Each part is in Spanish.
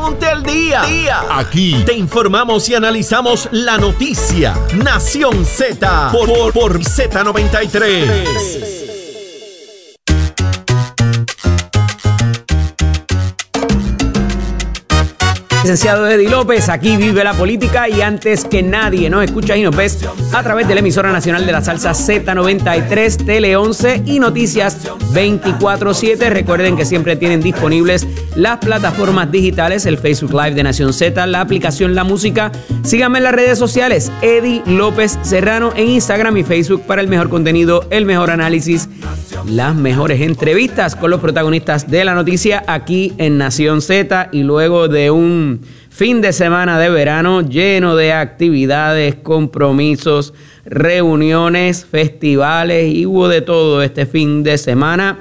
Ponte al día. Aquí te informamos y analizamos la noticia. Nación Z por Z93. Licenciado Eddie López, aquí vive la política y antes que nadie nos escucha y nos ves a través de la emisora nacional de la salsa Z93, Tele 11 y Noticias 24/7. Recuerden que siempre tienen disponibles las plataformas digitales, el Facebook Live de Nación Z, la aplicación La Música. Síganme en las redes sociales, Eddie López Serrano en Instagram y Facebook para el mejor contenido, el mejor análisis, las mejores entrevistas con los protagonistas de la noticia aquí en Nación Z. Y luego de un fin de semana de verano lleno de actividades, compromisos, reuniones, festivales y hubo de todo este fin de semana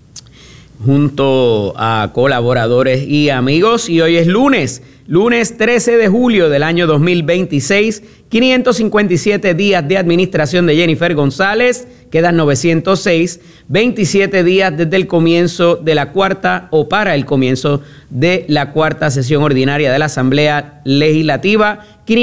junto a colaboradores y amigos. Y hoy es lunes 13 de julio del año 2026, 557 días de administración de Jennifer González, quedan 906, 27 días desde el comienzo de la cuarta o para el comienzo de la cuarta sesión ordinaria de la Asamblea Legislativa,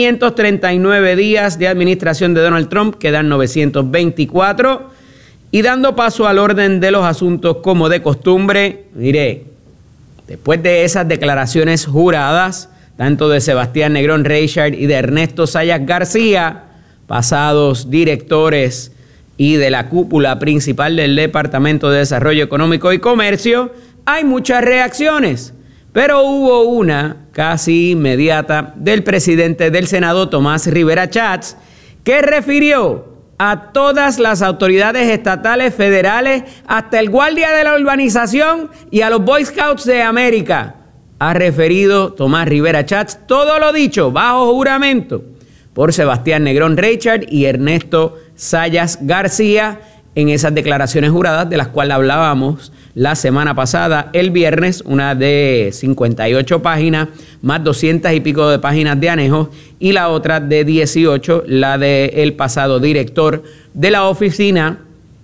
539 días de administración de Donald Trump, quedan 924. Y dando paso al orden de los asuntos como de costumbre, mire, después de esas declaraciones juradas, tanto de Sebastián Negrón Reichard y de Ernesto Zayas García, pasados directores y de la cúpula principal del Departamento de Desarrollo Económico y Comercio, hay muchas reacciones, pero hubo una casi inmediata del presidente del Senado, Tomás Rivera Chats, que refirió a todas las autoridades estatales, federales, hasta el guardia de la urbanización y a los Boy Scouts de América. Ha referido Tomás Rivera Chats todo lo dicho bajo juramento por Sebastián Negrón Reichard y Ernesto Zayas García en esas declaraciones juradas de las cuales hablábamos la semana pasada, el viernes, una de 58 páginas, más 200 y pico de páginas de anejos, y la otra de 18, la del pasado director de la Oficina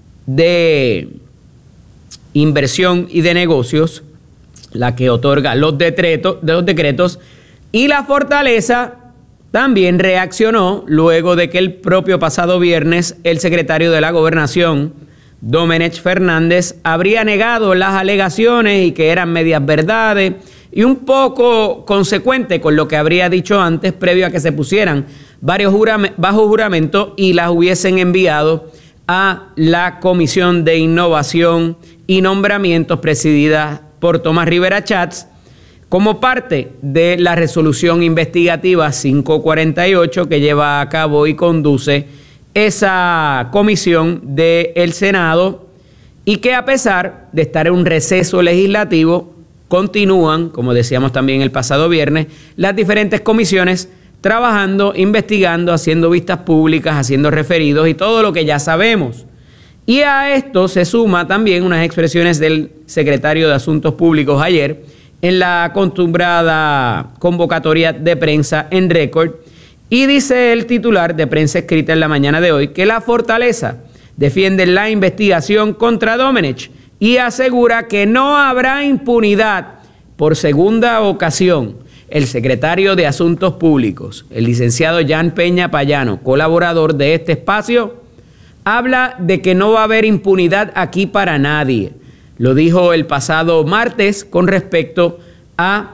de Inversión y de Negocios, la que otorga los decretos, y la Fortaleza también reaccionó luego de que el propio pasado viernes el secretario de la Gobernación, Domenech Fernández, habría negado las alegaciones y que eran medias verdades y un poco consecuente con lo que habría dicho antes previo a que se pusieran varios bajo juramento y las hubiesen enviado a la Comisión de Innovación y Nombramientos presidida por Tomás Rivera Chats como parte de la resolución investigativa 548 que lleva a cabo y conduce esa comisión del Senado y que a pesar de estar en un receso legislativo, continúan, como decíamos también el pasado viernes, las diferentes comisiones trabajando, investigando, haciendo vistas públicas, haciendo referidos y todo lo que ya sabemos. Y a esto se suma también unas expresiones del secretario de Asuntos Públicos ayer en la acostumbrada convocatoria de prensa en récord. Y dice el titular de prensa escrita en la mañana de hoy que la Fortaleza defiende la investigación contra Domenech y asegura que no habrá impunidad. Por segunda ocasión, el secretario de Asuntos Públicos, el licenciado Jan Peña Payano, colaborador de este espacio, habla de que no va a haber impunidad aquí para nadie. Lo dijo el pasado martes con respecto a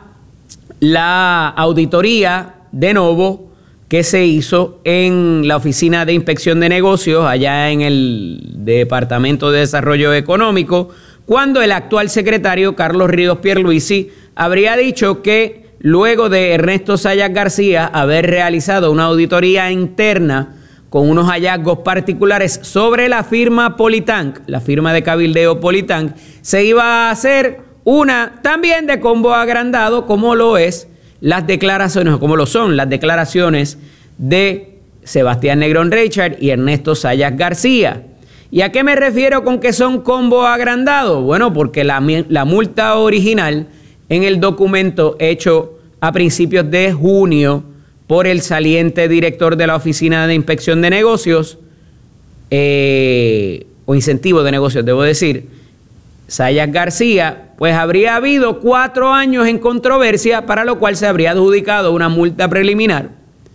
la auditoría de Novo que se hizo en la Oficina de Inspección de Negocios, allá en el Departamento de Desarrollo Económico, cuando el actual secretario, Carlos Ríos Pierluisi, habría dicho que luego de Ernesto Zayas García haber realizado una auditoría interna con unos hallazgos particulares sobre la firma Politank, la firma de cabildeo Politank, se iba a hacer una también de combo agrandado, como lo es las declaraciones, o como lo son las declaraciones de Sebastián Negrón Reichard y Ernesto Zayas García. ¿Y a qué me refiero con que son combo agrandado? Bueno, porque la multa original en el documento hecho a principios de junio por el saliente director de la Oficina de Inspección de Negocios, o Incentivo de Negocios, debo decir, Zayas García, pues habría habido 4 años en controversia, para lo cual se habría adjudicado una multa preliminar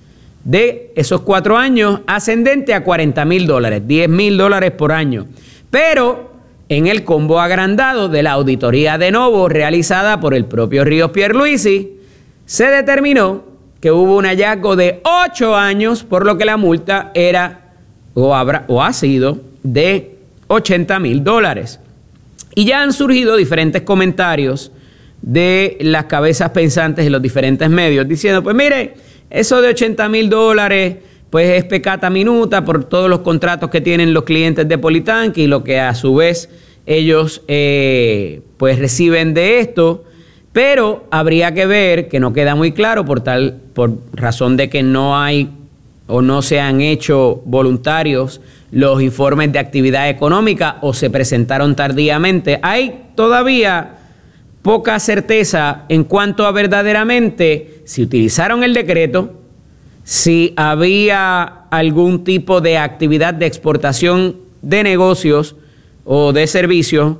de esos 4 años ascendente a $40,000, $10,000 por año. Pero en el combo agrandado de la auditoría de novo realizada por el propio Ríos Pierluisi, se determinó que hubo un hallazgo de 8 años, por lo que la multa era o ha sido de $80,000. Y ya han surgido diferentes comentarios de las cabezas pensantes en los diferentes medios diciendo, pues mire, eso de $80,000 pues es peccata minuta por todos los contratos que tienen los clientes de Politanqui y lo que a su vez ellos pues reciben de esto, pero habría que ver, que no queda muy claro por razón de que no hay o no se han hecho voluntarios los informes de actividad económica o se presentaron tardíamente. Hay todavía poca certeza en cuanto a verdaderamente si utilizaron el decreto, si había algún tipo de actividad de exportación de negocios o de servicios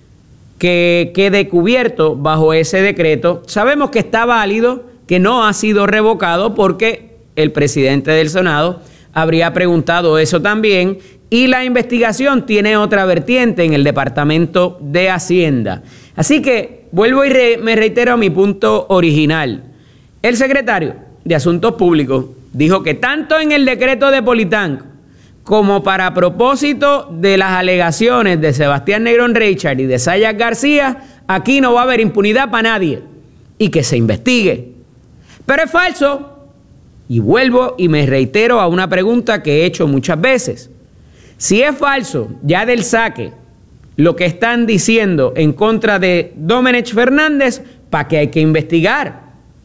que quede cubierto bajo ese decreto. Sabemos que está válido, que no ha sido revocado porque el presidente del Senado habría preguntado eso también, y la investigación tiene otra vertiente en el Departamento de Hacienda. Así que vuelvo y me reitero a mi punto original. El secretario de Asuntos Públicos dijo que tanto en el decreto de Politanqui como para propósito de las alegaciones de Sebastián Negrón Reichard y de Zayas García, aquí no va a haber impunidad para nadie y que se investigue. Pero es falso. Y vuelvo y me reitero a una pregunta que he hecho muchas veces. Si es falso, ya del saque, lo que están diciendo en contra de Domenech Fernández, ¿para qué hay que investigar?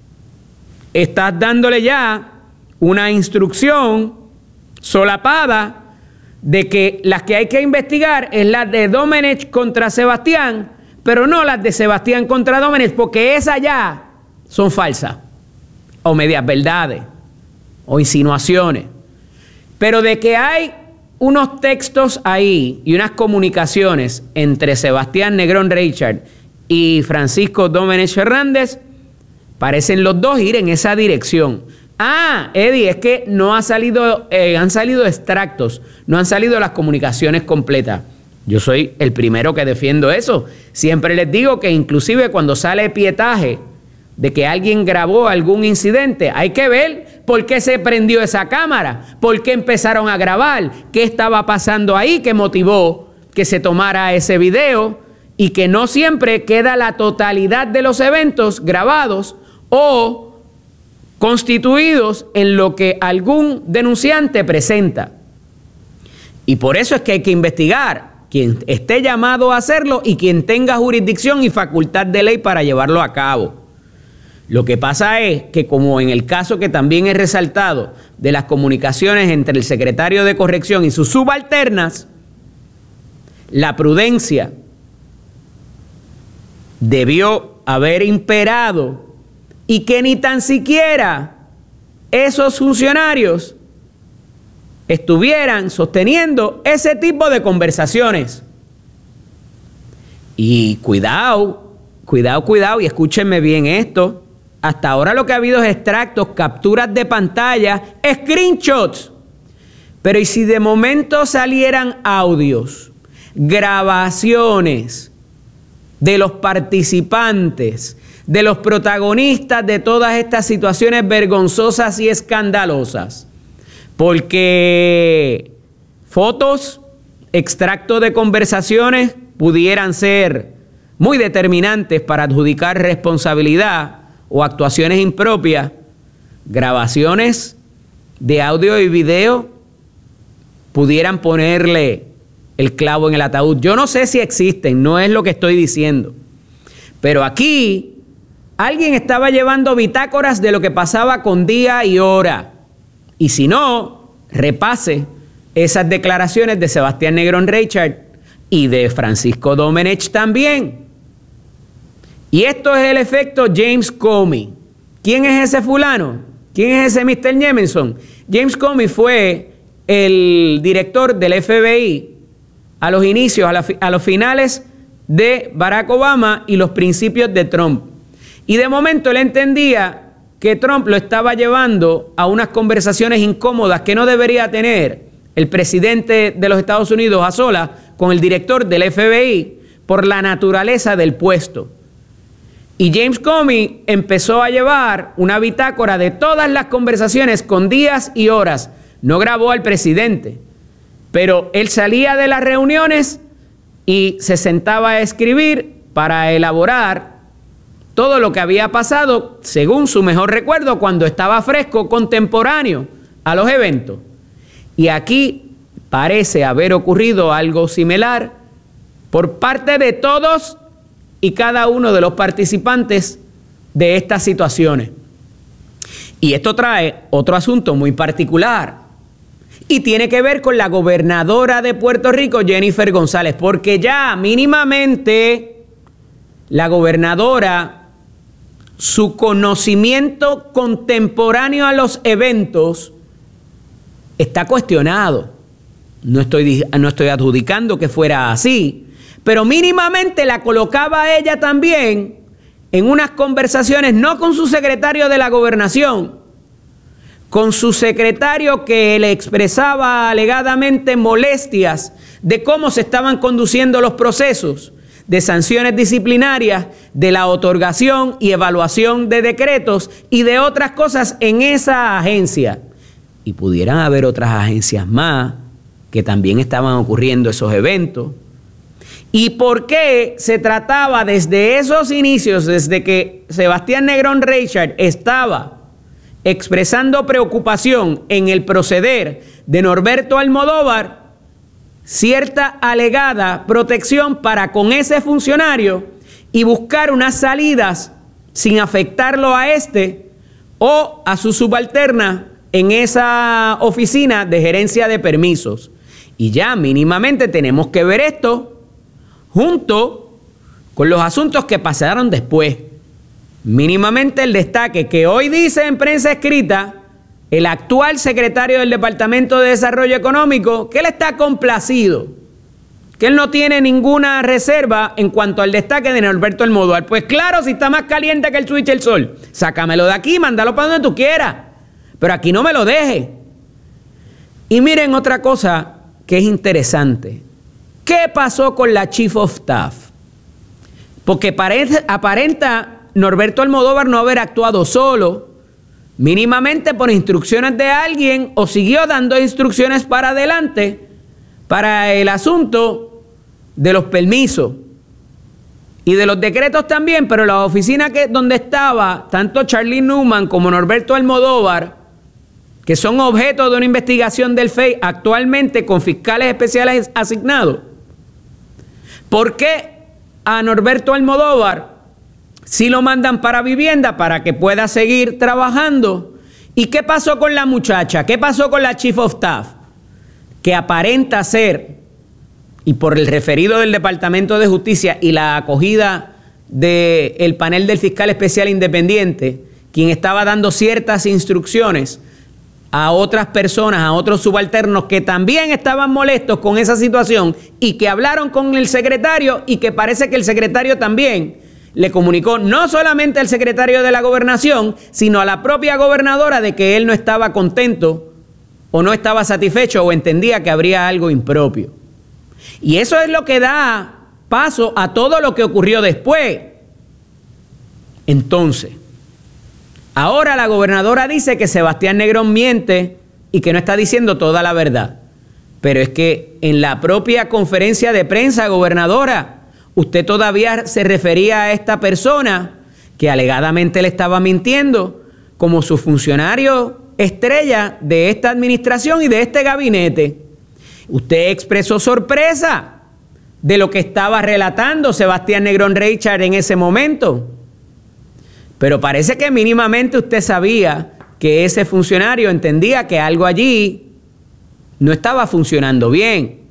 Estás dándole ya una instrucción solapada de que las que hay que investigar es las de Domenech contra Sebastián, pero no las de Sebastián contra Domenech, porque esas ya son falsas o medias verdades o insinuaciones. Pero de que hay unos textos ahí y unas comunicaciones entre Sebastián Negrón Reichard y Francisco Domenech Fernández, parecen los dos ir en esa dirección. Ah, Eddie, es que no ha salido, han salido extractos, no han salido las comunicaciones completas. Yo soy el primero que defiendo eso. Siempre les digo que inclusive cuando sale pietaje de que alguien grabó algún incidente, hay que ver por qué se prendió esa cámara, por qué empezaron a grabar, qué estaba pasando ahí que motivó que se tomara ese video, y que no siempre queda la totalidad de los eventos grabados o constituidos en lo que algún denunciante presenta. Y por eso es que hay que investigar quien esté llamado a hacerlo y quien tenga jurisdicción y facultad de ley para llevarlo a cabo. Lo que pasa es que, como en el caso que también he resaltado de las comunicaciones entre el secretario de Corrección y sus subalternas, la prudencia debió haber imperado y que ni tan siquiera esos funcionarios estuvieran sosteniendo ese tipo de conversaciones. Y cuidado, y escúchenme bien esto. Hasta ahora lo que ha habido es extractos, capturas de pantalla, screenshots. Pero ¿y si de momento salieran audios, grabaciones de los participantes, de los protagonistas de todas estas situaciones vergonzosas y escandalosas? Porque fotos, extractos de conversaciones pudieran ser muy determinantes para adjudicar responsabilidad o actuaciones impropias. Grabaciones de audio y video pudieran ponerle el clavo en el ataúd. Yo no sé si existen, no es lo que estoy diciendo. Pero aquí alguien estaba llevando bitácoras de lo que pasaba con día y hora. Y si no, repase esas declaraciones de Sebastián Negrón Reichard y de Francisco Domenech también. Y esto es el efecto James Comey. ¿Quién es ese fulano? ¿Quién es ese Mr. Jemenson? James Comey fue el director del FBI a los inicios, a los finales de Barack Obama y los principios de Trump. Y de momento él entendía que Trump lo estaba llevando a unas conversaciones incómodas que no debería tener el presidente de los Estados Unidos a solas con el director del FBI por la naturaleza del puesto. Y James Comey empezó a llevar una bitácora de todas las conversaciones con días y horas. No grabó al presidente, pero él salía de las reuniones y se sentaba a escribir para elaborar todo lo que había pasado según su mejor recuerdo cuando estaba fresco, contemporáneo a los eventos. Y aquí parece haber ocurrido algo similar por parte de todos y cada uno de los participantes de estas situaciones. Y esto trae otro asunto muy particular y tiene que ver con la gobernadora de Puerto Rico, Jennifer González, porque ya mínimamente la gobernadora, su conocimiento contemporáneo a los eventos está cuestionado. No estoy adjudicando que fuera así, pero mínimamente la colocaba a ella también en unas conversaciones, no con su secretario de la gobernación, con su secretario que le expresaba alegadamente molestias de cómo se estaban conduciendo los procesos de sanciones disciplinarias, de la otorgación y evaluación de decretos y de otras cosas en esa agencia. Y pudieran haber otras agencias más que también estaban ocurriendo esos eventos. ¿Y por qué se trataba desde esos inicios, desde que Sebastián Negrón Reichard estaba expresando preocupación en el proceder de Norberto Almodóvar, cierta alegada protección para con ese funcionario y buscar unas salidas sin afectarlo a este o a su subalterna en esa oficina de gerencia de permisos? Y ya mínimamente tenemos que ver esto junto con los asuntos que pasaron después. Mínimamente el destaque que hoy dice en prensa escrita el actual secretario del Departamento de Desarrollo Económico, que él está complacido, que él no tiene ninguna reserva en cuanto al destaque de Norberto Almodóvar. Pues claro, si está más caliente que el switch el sol, sácamelo de aquí, mándalo para donde tú quieras, pero aquí no me lo deje. Y miren otra cosa que es interesante. ¿Qué pasó con la Chief of Staff? Porque aparenta Norberto Almodóvar no haber actuado solo, mínimamente por instrucciones de alguien, o siguió dando instrucciones para adelante para el asunto de los permisos y de los decretos también, pero la oficina donde estaba tanto Charlie Newman como Norberto Almodóvar, que son objeto de una investigación del FEI actualmente con fiscales especiales asignados. ¿Por qué a Norberto Almodóvar si lo mandan para vivienda para que pueda seguir trabajando? ¿Y qué pasó con la muchacha? ¿Qué pasó con la Chief of Staff? Que aparenta ser, y por el referido del Departamento de Justicia y la acogida del panel del fiscal especial independiente, quien estaba dando ciertas instrucciones a otras personas, a otros subalternos que también estaban molestos con esa situación y que hablaron con el secretario, y que parece que el secretario también le comunicó no solamente al secretario de la gobernación, sino a la propia gobernadora de que él no estaba contento o no estaba satisfecho o entendía que habría algo impropio. Y eso es lo que da paso a todo lo que ocurrió después. Entonces, ahora la gobernadora dice que Sebastián Negrón miente y que no está diciendo toda la verdad. Pero es que en la propia conferencia de prensa, gobernadora, usted todavía se refería a esta persona que alegadamente le estaba mintiendo como su funcionario estrella de esta administración y de este gabinete. Usted expresó sorpresa de lo que estaba relatando Sebastián Negrón Reichard en ese momento. Pero parece que mínimamente usted sabía que ese funcionario entendía que algo allí no estaba funcionando bien.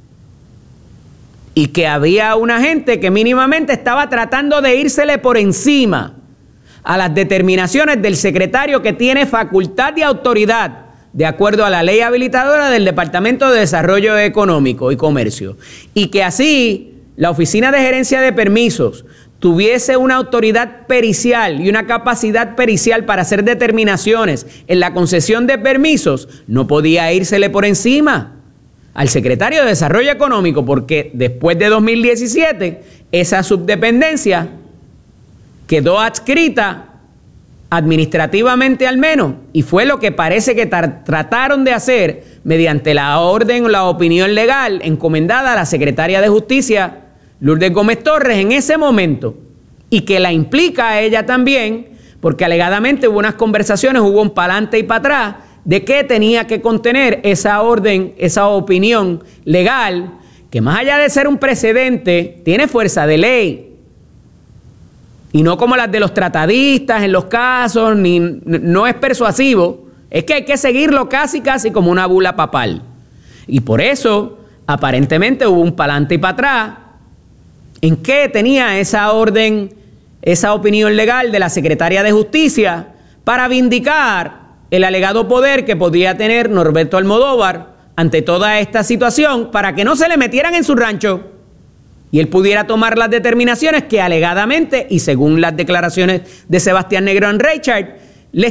Y que había una gente que mínimamente estaba tratando de írsele por encima a las determinaciones del secretario que tiene facultad y autoridad de acuerdo a la ley habilitadora del Departamento de Desarrollo Económico y Comercio. Y que así la Oficina de Gerencia de Permisos tuviese una autoridad pericial y una capacidad pericial para hacer determinaciones en la concesión de permisos, no podía írsele por encima al secretario de Desarrollo Económico, porque después de 2017 esa subdependencia quedó adscrita administrativamente al menos, y fue lo que parece que trataron de hacer mediante la orden o la opinión legal encomendada a la secretaria de Justicia, Lourdes Gómez Torres, en ese momento, y que la implica a ella también, porque alegadamente hubo unas conversaciones, hubo un para adelante y para atrás, de qué tenía que contener esa orden, esa opinión legal, que más allá de ser un precedente, tiene fuerza de ley. Y no como las de los tratadistas en los casos, no es persuasivo, es que hay que seguirlo casi como una bula papal. Y por eso, aparentemente hubo un para adelante y para atrás, en qué tenía esa orden, esa opinión legal de la Secretaría de Justicia para vindicar el alegado poder que podía tener Norberto Almodóvar ante toda esta situación, para que no se le metieran en su rancho y él pudiera tomar las determinaciones que alegadamente, y según las declaraciones de Sebastián Negrón Reichard, le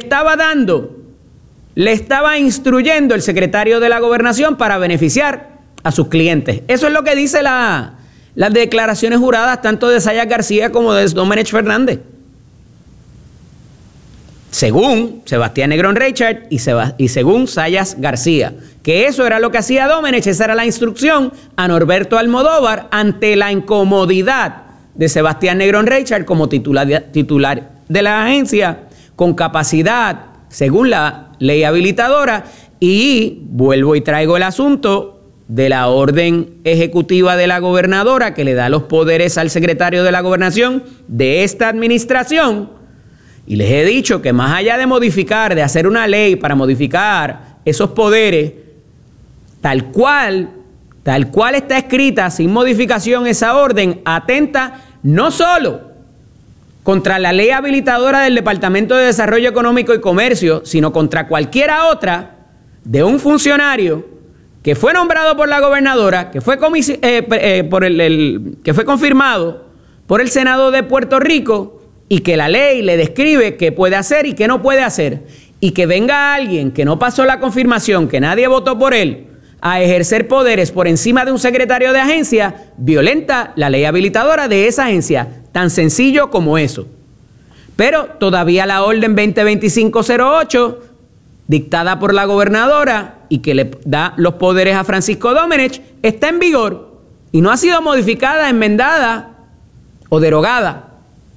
estaba instruyendo el secretario de la Gobernación para beneficiar a sus clientes. Eso es lo que dice las declaraciones juradas tanto de Sayas García como de Domenech Fernández. Según Sebastián Negrón Reichard y según Sayas García, que eso era lo que hacía Domenech, esa era la instrucción a Norberto Almodóvar ante la incomodidad de Sebastián Negrón Reichard como titular de la agencia, con capacidad, según la ley habilitadora, y vuelvo y traigo el asunto de la orden ejecutiva de la gobernadora que le da los poderes al secretario de la Gobernación de esta administración. Y les he dicho que más allá de modificar, de hacer una ley para modificar esos poderes, tal cual está escrita, sin modificación, esa orden atenta no solo contra la ley habilitadora del Departamento de Desarrollo Económico y Comercio, sino contra cualquiera otra de un funcionario que fue nombrado por la gobernadora, que fue confirmado por el Senado de Puerto Rico, y que la ley le describe qué puede hacer y qué no puede hacer, y que venga alguien que no pasó la confirmación, que nadie votó por él, a ejercer poderes por encima de un secretario de agencia, violenta la ley habilitadora de esa agencia, tan sencillo como eso. Pero todavía la orden 2025-08, dictada por la gobernadora y que le da los poderes a Francisco Domenech, está en vigor y no ha sido modificada, enmendada o derogada.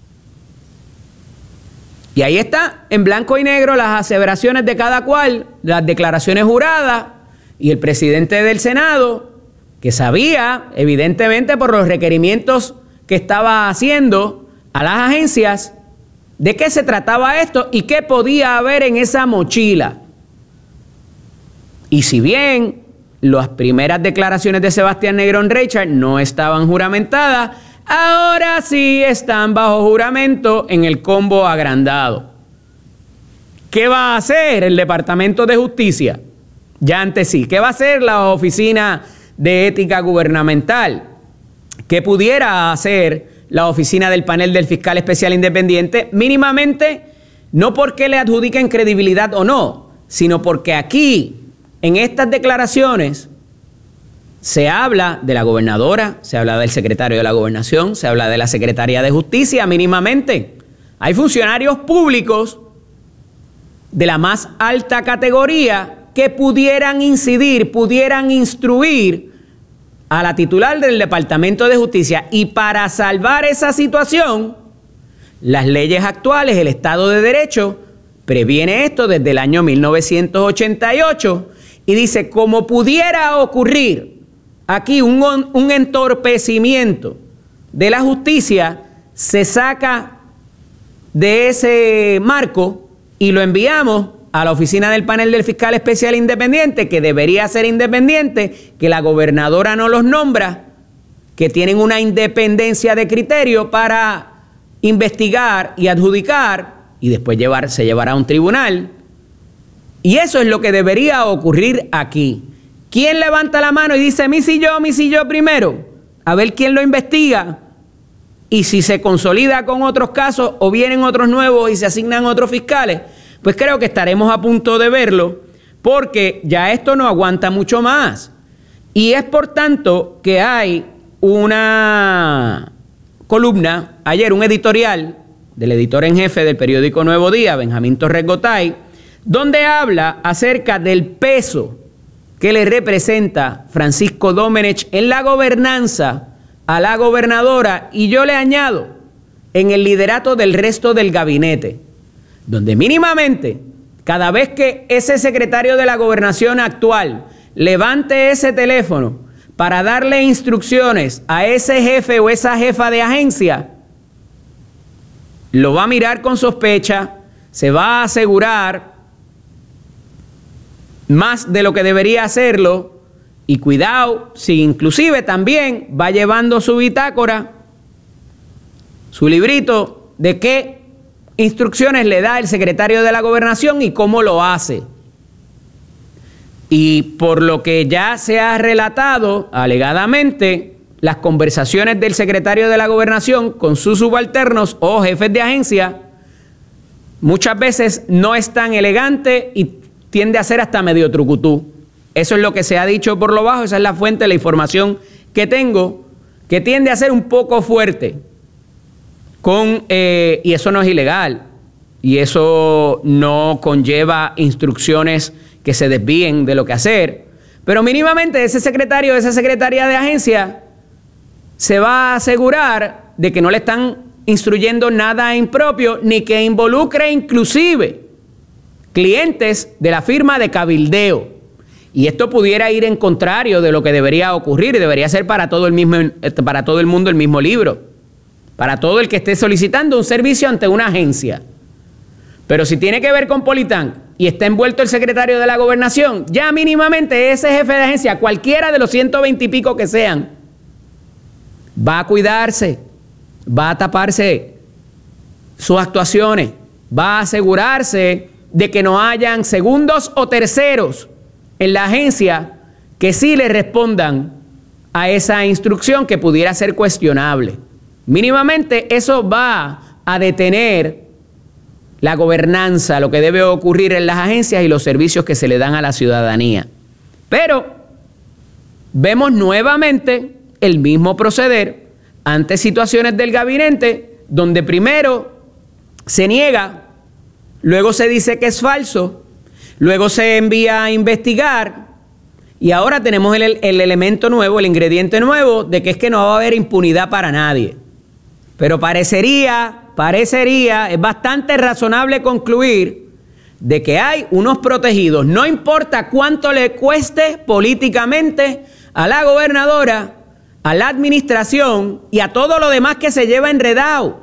Y ahí está, en blanco y negro, las aseveraciones de cada cual, las declaraciones juradas, y el presidente del Senado, que sabía, evidentemente por los requerimientos que estaba haciendo a las agencias, de qué se trataba esto y qué podía haber en esa mochila. Y si bien las primeras declaraciones de Sebastián Negrón Reichard no estaban juramentadas, ahora sí están bajo juramento en el combo agrandado. ¿Qué va a hacer el Departamento de Justicia? Ya antes sí. ¿Qué va a hacer la Oficina de Ética Gubernamental? ¿Qué pudiera hacer la Oficina del Panel del Fiscal Especial Independiente? Mínimamente, no porque le adjudiquen credibilidad o no, sino porque aquí, en estas declaraciones, se habla de la gobernadora, se habla del secretario de la Gobernación, se habla de la Secretaría de Justicia mínimamente. Hay funcionarios públicos de la más alta categoría que pudieran incidir, pudieran instruir a la titular del Departamento de Justicia. Y para salvar esa situación, las leyes actuales, el Estado de Derecho, previene esto desde el año 1988 y dice, como pudiera ocurrir aquí un entorpecimiento de la justicia, se saca de ese marco y lo enviamos a la Oficina del Panel del Fiscal Especial Independiente, que debería ser independiente, que la gobernadora no los nombra, que tienen una independencia de criterio para investigar y adjudicar, y después se llevará a un tribunal. Y eso es lo que debería ocurrir aquí. ¿Quién levanta la mano y dice, mi si yo primero? a ver quién lo investiga y si se consolida con otros casos o vienen otros nuevos y se asignan otros fiscales, pues creo que estaremos a punto de verlo, porque ya esto no aguanta mucho más. Y es por tanto que hay una columna, ayer un editorial del editor en jefe del periódico Nuevo Día, Benjamín Torres Gotay, donde habla acerca del peso que le representa Francisco Domenech en la gobernanza a la gobernadora, y yo le añado, en el liderato del resto del gabinete, donde mínimamente cada vez que ese secretario de la gobernación actual levante ese teléfono para darle instrucciones a ese jefe o esa jefa de agencia, lo va a mirar con sospecha, se va a asegurar más de lo que debería hacerlo, y cuidado si inclusive también va llevando su bitácora, su librito de qué instrucciones le da el secretario de la gobernación y cómo lo hace. Y por lo que ya se ha relatado alegadamente, las conversaciones del secretario de la gobernación con sus subalternos o jefes de agencia muchas veces no es tan elegante y tiende a ser hasta medio trucutú. Eso es lo que se ha dicho por lo bajo, esa es la fuente de la información que tengo, que tiende a ser un poco fuerte. Y eso no es ilegal, y eso no conlleva instrucciones que se desvíen de lo que hacer, pero mínimamente ese secretario, esa secretaria de agencia se va a asegurar de que no le están instruyendo nada impropio, ni que involucre inclusive clientes de la firma de cabildeo. Y esto pudiera ir en contrario de lo que debería ocurrir, y debería ser para todo el mundo el mismo libro, para todo el que esté solicitando un servicio ante una agencia. Pero si tiene que ver con Politán y está envuelto el secretario de la gobernación, ya mínimamente ese jefe de agencia, cualquiera de los 120 y pico que sean, va a cuidarse, va a taparse sus actuaciones, va a asegurarse de que no hayan segundos o terceros en la agencia que sí le respondan a esa instrucción que pudiera ser cuestionable. Mínimamente eso va a detener la gobernanza, lo que debe ocurrir en las agencias y los servicios que se le dan a la ciudadanía. Pero vemos nuevamente el mismo proceder ante situaciones del gabinete donde primero se niega, luego se dice que es falso, luego se envía a investigar, y ahora tenemos el elemento nuevo, el ingrediente nuevo de que es que no va a haber impunidad para nadie. Pero parecería, es bastante razonable concluir de que hay unos protegidos, no importa cuánto le cueste políticamente a la gobernadora, a la administración y a todo lo demás que se lleva enredado.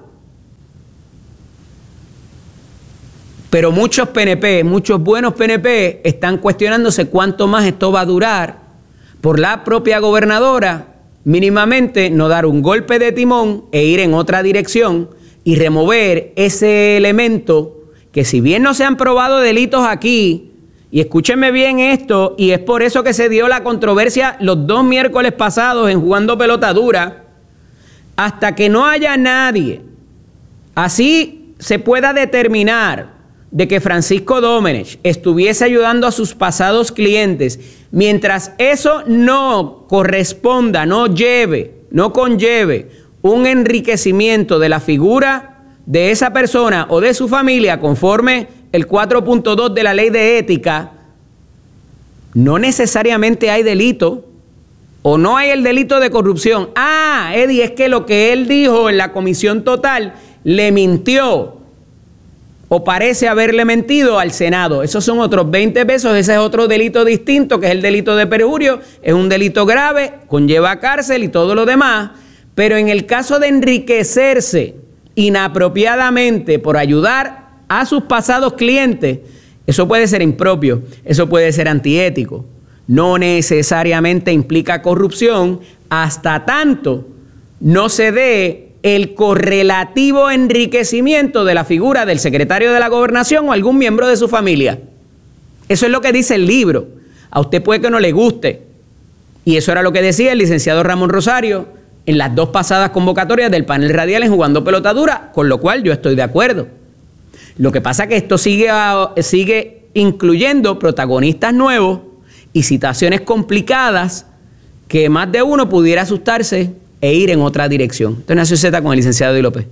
Pero muchos PNP, muchos buenos PNP están cuestionándose cuánto más esto va a durar por la propia gobernadora mínimamente no dar un golpe de timón e ir en otra dirección y remover ese elemento que, si bien no se han probado delitos aquí, y escúchenme bien esto, y es por eso que se dio la controversia los 2 miércoles pasados en Jugando Pelota Dura, hasta que no haya nadie, así se pueda determinar de que Francisco Domenech estuviese ayudando a sus pasados clientes, mientras eso no corresponda, no conlleve un enriquecimiento de la figura de esa persona o de su familia conforme el 4.2 de la ley de ética, no necesariamente hay delito o no hay el delito de corrupción. Ah, Eddie, es que lo que él dijo en la comisión total le mintió o parece haberle mentido al Senado. Esos son otros 20 pesos, ese es otro delito distinto, que es el delito de perjurio, es un delito grave, conlleva cárcel y todo lo demás, pero en el caso de enriquecerse inapropiadamente por ayudar a sus pasados clientes, eso puede ser impropio, eso puede ser antiético, no necesariamente implica corrupción hasta tanto no se dé el correlativo enriquecimiento de la figura del secretario de la gobernación o algún miembro de su familia. Eso es lo que dice el libro. A usted puede que no le guste. Y eso era lo que decía el licenciado Ramón Rosario en las 2 pasadas convocatorias del panel radial en Jugando Pelota Dura, con lo cual yo estoy de acuerdo. Lo que pasa es que esto sigue incluyendo protagonistas nuevos y situaciones complicadas que más de uno pudiera asustarse e ir en otra dirección. Esto es Nación Z con el licenciado Eddie López.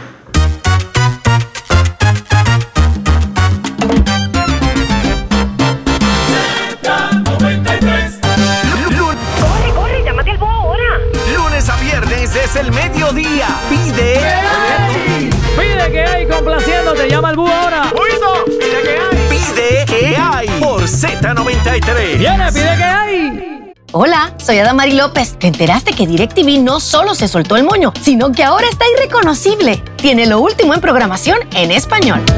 Corre, llámate al búho ahora. Lunes a viernes es el mediodía. Pide Pide que hay complaciéndote, llama al búho ahora. Pide que hay por Z93. Viene, pide que hay. Hola, soy Adamari López. ¿Te enteraste que DirecTV no solo se soltó el moño, sino que ahora está irreconocible? Tiene lo último en programación en español.